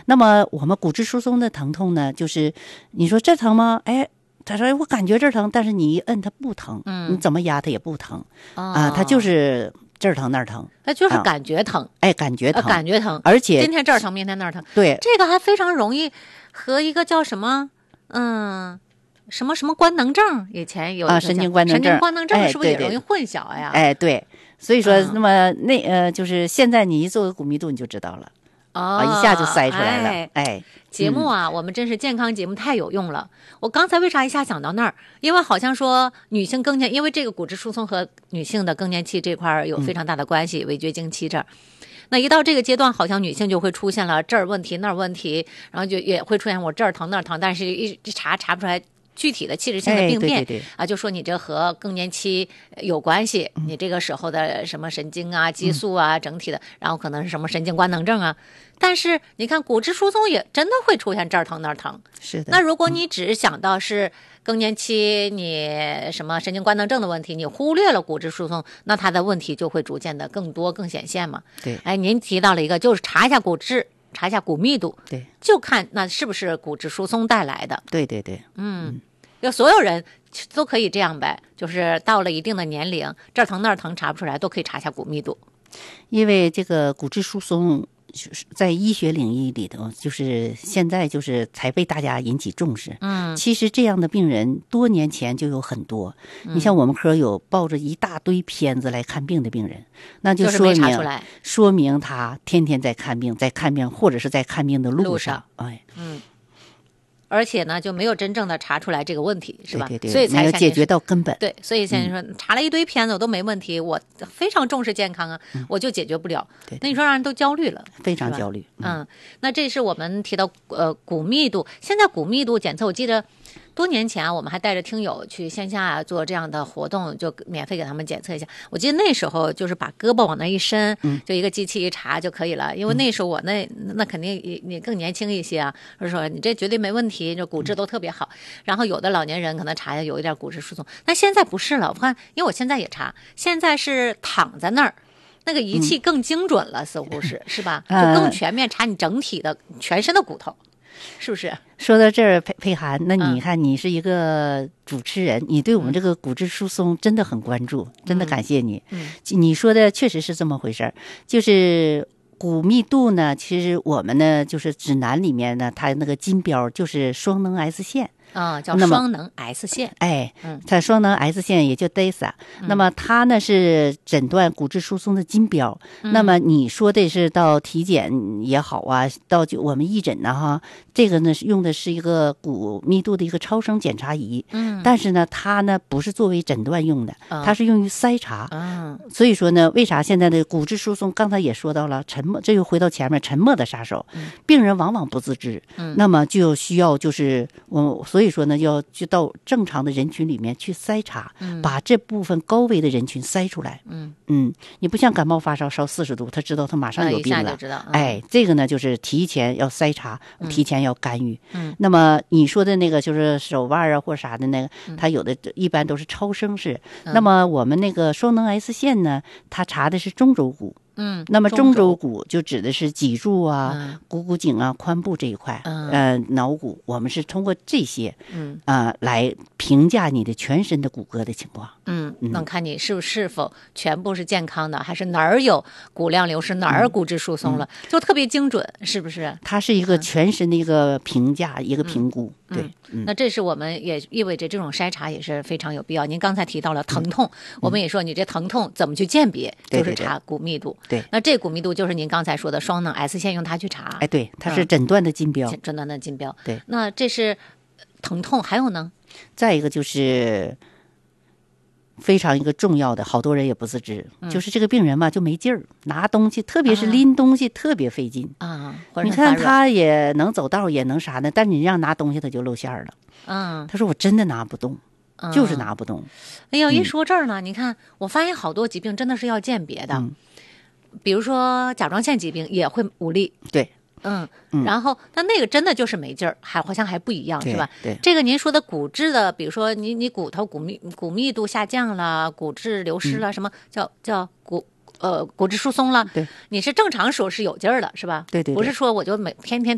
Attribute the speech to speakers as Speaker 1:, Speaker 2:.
Speaker 1: 那么我们骨质疏松的疼痛呢，就是你说这疼吗？哎，他说我感觉这儿疼，但是你一摁它不疼，你怎么压它也不疼它就是这儿疼那儿疼，
Speaker 2: 它就是感觉疼，
Speaker 1: 感觉疼，
Speaker 2: 感觉疼，
Speaker 1: 而且
Speaker 2: 今天这儿疼，明天那儿疼。
Speaker 1: 对，
Speaker 2: 这个还非常容易和一个叫什么什么官能症，以前有
Speaker 1: 神经官能症，
Speaker 2: 神经官能症是不是也容易混淆呀？
Speaker 1: 对，所以说那么就是现在你一做个骨密度你就知道了。一下就筛出来了。
Speaker 2: 节目啊，我们真是健康节目太有用了。我刚才为啥一下想到那儿？因为好像说女性更年，因为这个骨质疏松和女性的更年期这块有非常大的关系，围绝经期这儿。那一到这个阶段，好像女性就会出现了这儿问题那儿问题，然后就也会出现我这儿疼那儿疼，但是一查不出来具体的器质性的病变，
Speaker 1: 对
Speaker 2: 就说你这和更年期有关系，你这个时候的什么神经啊、激素啊，整体的，然后可能是什么神经官能症啊。但是你看骨质疏松也真的会出现这儿疼那儿疼，
Speaker 1: 是的。
Speaker 2: 那如果你只想到是更年期你什么神经官能症的问题，你忽略了骨质疏松，那它的问题就会逐渐的更多更显现嘛。
Speaker 1: 对，
Speaker 2: 您提到了一个，就是查一下骨质。查一下骨密度，
Speaker 1: 对，
Speaker 2: 就看那是不是骨质疏松带来的。
Speaker 1: 对，
Speaker 2: 就所有人都可以这样呗，就是到了一定的年龄，这儿疼那儿疼查不出来，都可以查一下骨密度。
Speaker 1: 因为这个骨质疏松在医学领域里头，就是现在就是才被大家引起重视。其实这样的病人多年前就有很多。你像我们科有抱着一大堆片子来看病的病人，那就说明他天天在看病，或者是在看病的路上。
Speaker 2: 而且呢，就没有真正的查出来这个问题，是吧？
Speaker 1: 对，
Speaker 2: 所以才
Speaker 1: 没有解决到根本。
Speaker 2: 对，所以现在说查了一堆片子我都没问题，我非常重视健康啊，我就解决不了。那你说让人都焦虑了，
Speaker 1: 非常焦虑。
Speaker 2: 那这是我们提到骨密度，现在骨密度检测，我记得多年前啊，我们还带着听友去线下做这样的活动，就免费给他们检测一下。我记得那时候就是把胳膊往那一伸，就一个机器一查就可以了。因为那时候我那肯定你更年轻一些啊，就是说你这绝对没问题，就骨质都特别好。然后有的老年人可能查有一点骨质疏松，但现在不是了。我看，因为我现在也查，现在是躺在那儿。那个仪器更精准了，似乎是吧？就更全面查你整体的全身的骨头。是不是？
Speaker 1: 说到这儿，佩涵，那你看，你是一个主持人，你对我们这个骨质疏松真的很关注，真的感谢你。你说的确实是这么回事儿，就是骨密度呢，其实我们呢，就是指南里面呢，它那个金标就是双能 S 线。
Speaker 2: 叫双能 S 线。
Speaker 1: 它双能 S 线也叫 DESA。那么它呢是诊断骨质疏松的金标。那么你说的是到体检也好啊，到我们义诊呢哈，这个呢是用的是一个骨密度的一个超声检查仪。但是呢，它呢不是作为诊断用的，它是用于筛查。所以说呢，为啥现在的骨质疏松，刚才也说到了沉默，这又回到前面沉默的杀手。病人往往不自知。那么就需要就是所以说呢，要去到正常的人群里面去筛查，把这部分高危的人群筛出来。你不像感冒发烧烧40度，他知道他马上有病了。这个呢就是提前要筛查，提前要干预。那么你说的那个就是手腕啊或啥的那个，它有的一般都是超声式。那么我们那个双能 S 线呢，它查的是中轴骨。那么中轴骨就指的是脊柱啊、股颈啊、髋部这一块，脑骨，我们是通过这些，来评价你的全身的骨骼的情况。
Speaker 2: 能看你是否全部是健康的，还是哪儿有骨量流失，哪儿骨质疏松了，就特别精准，是不是？
Speaker 1: 它是一个全身的一个评价，一个评估。对，
Speaker 2: 那这是我们也意味着这种筛查也是非常有必要。您刚才提到了疼痛，我们也说你这疼痛怎么去鉴别，就是查骨密度。
Speaker 1: 对，
Speaker 2: 那这骨密度就是您刚才说的双能 S 线，用它去查。
Speaker 1: 对，它是诊断的金标。
Speaker 2: 诊断的金标。
Speaker 1: 对，
Speaker 2: 那这是疼痛，还有呢？
Speaker 1: 再一个就是非常一个重要的，好多人也不自知，就是这个病人嘛就没劲儿，拿东西，特别是拎东西特别费劲你看他也能走道，也能啥的，但你让拿东西他就露馅了。他说我真的拿不动。就是拿不动。
Speaker 2: 哎呀，一说这儿呢，你看，我发现好多疾病真的是要鉴别的，比如说甲状腺疾病也会无力。
Speaker 1: 对，
Speaker 2: 然后但那个真的就是没劲儿，好像还不一样，是吧？
Speaker 1: 对，
Speaker 2: 这个您说的骨质的，比如说你骨头骨密度下降了，骨质流失了，什么叫骨质疏松了？
Speaker 1: 对，
Speaker 2: 你是正常时候是有劲儿的，是吧？
Speaker 1: 对，
Speaker 2: 不是说我就天天